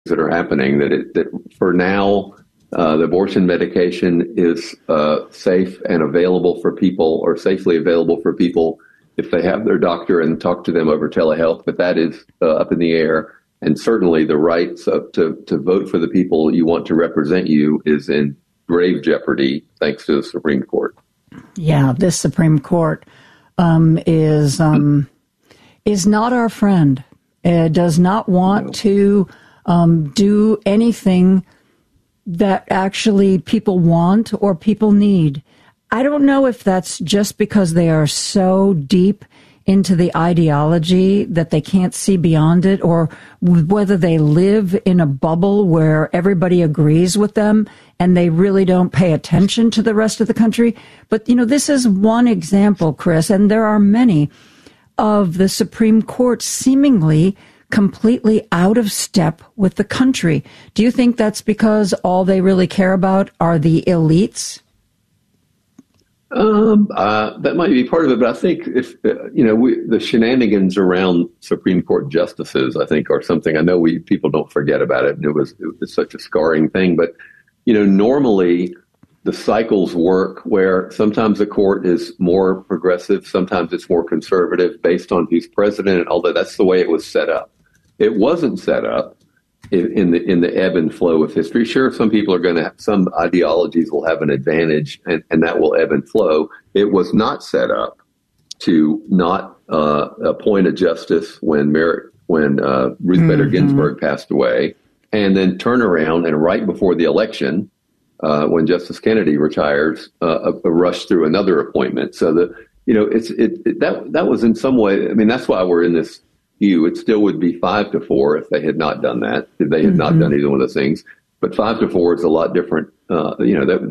that are happening. That for now, the abortion medication is safe and available for people, or safely available for people if they have their doctor and talk to them over telehealth. But that is up in the air. And certainly the right to vote for the people you want to represent you is in grave jeopardy, thanks to the Supreme Court. Yeah, this Supreme Court is not our friend. It does not want to do anything that actually people want or people need. I don't know if that's just because they are so deep into the ideology that they can't see beyond it, or whether they live in a bubble where everybody agrees with them and they really don't pay attention to the rest of the country. But, this is one example, Chris, and there are many, of the Supreme Court seemingly completely out of step with the country. Do you think that's because all they really care about are the elites? That might be part of it, but I think if the shenanigans around Supreme Court justices, I think, are something I know people don't forget about it. And it was such a scarring thing, but normally the cycles work where sometimes the court is more progressive, sometimes it's more conservative based on who's president, and although that's the way it was set up. It wasn't set up in the ebb and flow of history. Sure, some people are going to have, some ideologies will have an advantage, and that will ebb and flow. It was not set up to not appoint a justice when Ruth Bader Ginsburg passed away, and then turn around and right before the election, when Justice Kennedy retires, a rush through another appointment. So that was in some way. I mean, that's why we're in this. It still would be 5-4 if they had not done that, if they had not done either one of those things. But 5-4 is a lot different. I don't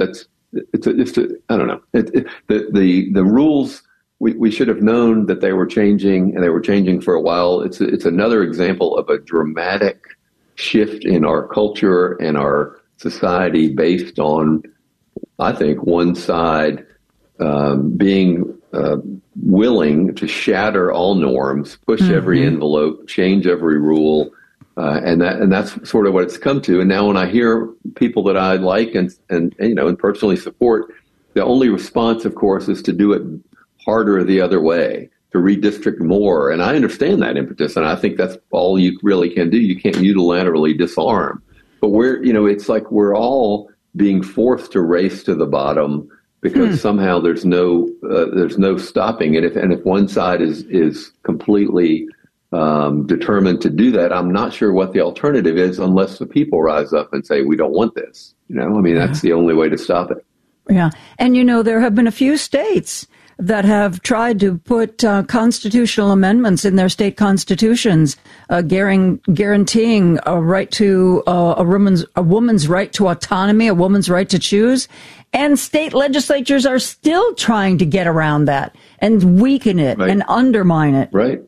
know. The rules, we should have known that they were changing, and they were changing for a while. It's another example of a dramatic shift in our culture and our society based on, I think, one side being willing to shatter all norms, push every envelope, change every rule, and that's sort of what it's come to. And now, when I hear people that I like and personally support, the only response, of course, is to do it harder the other way, to redistrict more. And I understand that impetus, and I think that's all you really can do. You can't unilaterally disarm, but it's like we're all being forced to race to the bottom, because somehow there's no stopping it. If one side is completely determined to do that, I'm not sure what the alternative is, unless the people rise up and say, we don't want this. That's the only way to stop it. Yeah. And, there have been a few states that have tried to put constitutional amendments in their state constitutions, guaranteeing a right to a woman's right to autonomy, a woman's right to choose. And state legislatures are still trying to get around that and weaken it and undermine it. Right.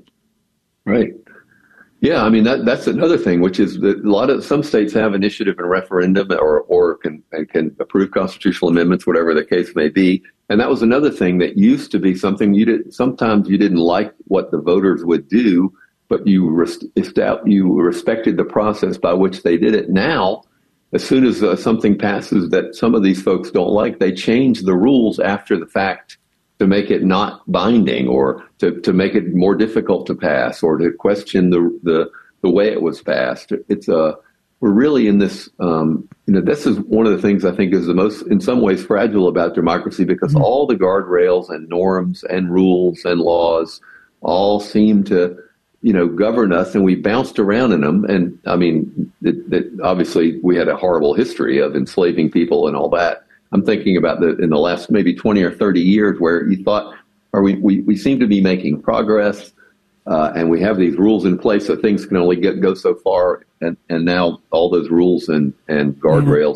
Yeah, I mean, that's another thing, which is that some states have initiative and referendum or can approve constitutional amendments, whatever the case may be. And that was another thing that used to be something sometimes you didn't like what the voters would do, but you respected the process by which they did it. Now, as soon as something passes that some of these folks don't like, they change the rules after the fact to make it not binding, or to make it more difficult to pass, or to question the way it was passed. We're really in this. This is one of the things I think is the most, in some ways, fragile about democracy, because all the guardrails and norms and rules and laws all seem to govern us, and we bounced around in them. And I mean, obviously we had a horrible history of enslaving people and all that. I'm thinking about in the last maybe 20 or 30 years where you thought, we seem to be making progress, and we have these rules in place, so things can only go so far. And now all those rules and guardrails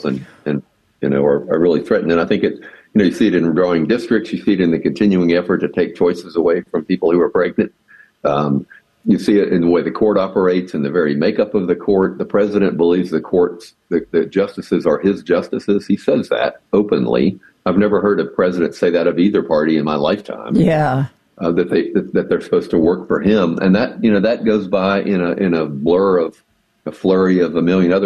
are really threatened. And I think you see it in growing districts. You see it in the continuing effort to take choices away from people who are pregnant. You see it in the way the court operates and the very makeup of the court. The president believes the justices are his justices. He says that openly. I've never heard a president say that of either party in my lifetime. Yeah. That they're supposed to work for him. And that goes by in a blur of a flurry of a million other